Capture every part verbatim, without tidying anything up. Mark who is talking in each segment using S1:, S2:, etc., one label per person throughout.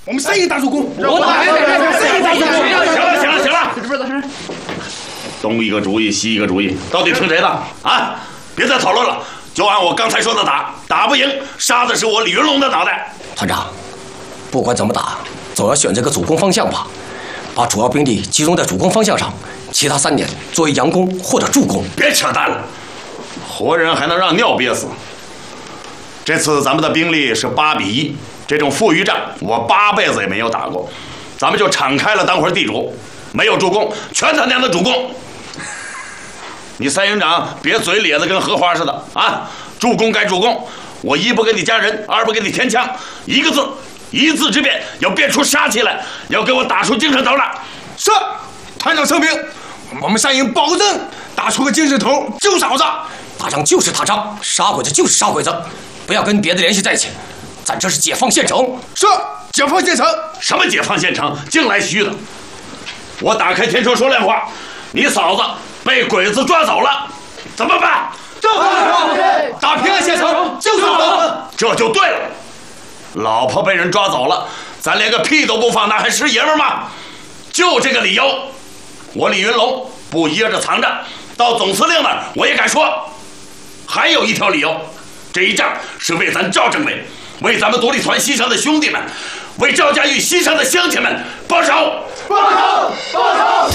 S1: 我们三营打主攻。
S2: 我打。三营打主攻。
S3: 行了行了行了，这边大声。东一个主意，西一个主意，到底听谁的啊？别再讨论了，就按我刚才说的打，打不赢，杀的是我李云龙的脑袋。
S4: 团长，不管怎么打，总要选这个主攻方向吧，把主要兵力集中在主攻方向上，其他三点作为佯攻或者助攻。
S3: 别扯淡了，活人还能让尿憋死？这次咱们的兵力是八比一，这种负隅战我八辈子也没有打过，咱们就敞开了当会地主，没有助攻，全他娘的主攻。你三营长别嘴咧得跟荷花似的啊！助攻该助攻，我一不给你加人，二不给你填枪，一个字，一字之变，要变出杀气来，要给我打出精神头来。
S1: 是，团长圣命，我们三营保证打出个精神头救嫂子。
S4: 打仗就是打仗，杀鬼子就是杀鬼子，不要跟别的联系在一起。咱这是解放县城。
S1: 是，解放县城。
S3: 什么解放县城？净来虚的！我打开天窗说亮话，你嫂子被鬼子抓走了，怎么办？
S1: 正好打平安县城，救嫂子。
S3: 这就对了。老婆被人抓走了，咱连个屁都不放，那还是爷们吗？就这个理由，我李云龙不掖着藏着，到总司令那儿我也敢说。还有一条理由，这一仗是为咱赵政委，为咱们独立团牺牲的兄弟们，为赵家峪牺牲的乡亲们报仇！
S1: 报仇！报仇！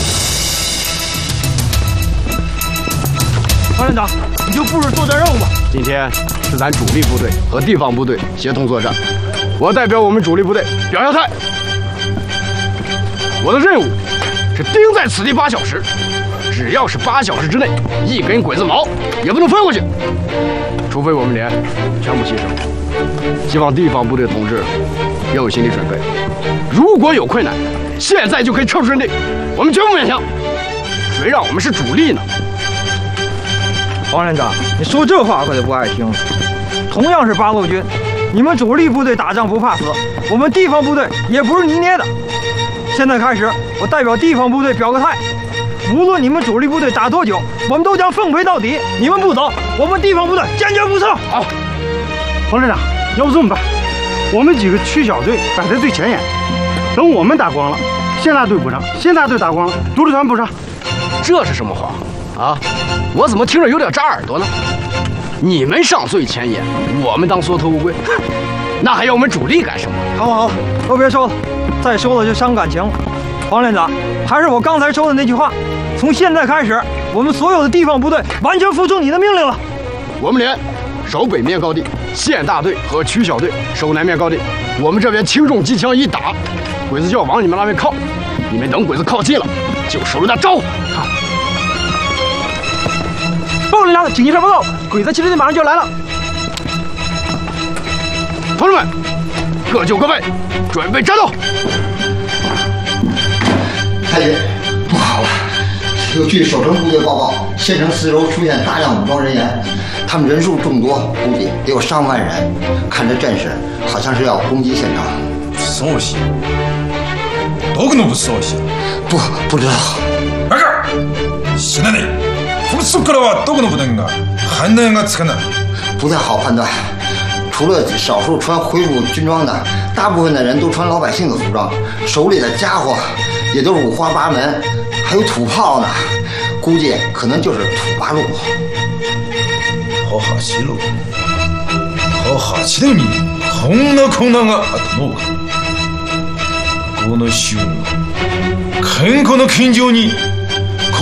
S5: 方连长，你就布置作战任务吧。
S6: 今天是咱主力部队和地方部队协同作战，我代表我们主力部队表下态。我的任务是盯在此地八小时，只要是八小时之内，一根鬼子毛也不能分过去，除非我们连全部牺牲。希望地方部队同志要有心理准备，如果有困难，现在就可以撤出阵地，我们绝不勉强。谁让我们是主力呢？
S5: 王连长，你说这话可就不爱听了。同样是八路军，你们主力部队打仗不怕死，我们地方部队也不是泥捏的。现在开始，我代表地方部队表个态，无论你们主力部队打多久，我们都将奉陪到底。你们不走，我们地方部队坚决不撤。
S6: 好，
S5: 王连长，要不这么办，我们几个区小队摆在最前沿，等我们打光了，县大队补上；县大队打光了，独立团补上。
S6: 这是什么话啊？我怎么听着有点扎耳朵呢？你们上最前沿，我们当缩头乌龟，那还要我们主力干什么？
S5: 好好，都别说了，再说了就伤感情了。王连长，还是我刚才说的那句话，从现在开始，我们所有的地方部队完全服从你的命令了。
S6: 我们连守北面高地，县大队和区小队守南面高地。我们这边轻重机枪一打，鬼子就要往你们那边靠，你们等鬼子靠近了，就手榴弹招呼。好。报连长，紧急上报告，鬼子汽车队马上就要来了。同志们，各就各位，准备战斗。
S7: 太君，不好了！有据守城部队报告，县城四周出现大量武装人员，他们人数众多，估计得有上万人。看这阵势，好像是要攻击县城。
S1: 什么戏？どこの武装戏？
S7: 不，不知道。
S1: バカ！死なね！フルスからはどこの部隊が判断がつかない。
S7: 不太好判断。除了少数穿恢复军装的，大部分的人都穿老百姓的服装，手里的家伙也都是五花八门，还有土炮呢，估计可能就是土八路。
S1: 土八路、土八路にこんな困難があったのか。この州が健康の近所に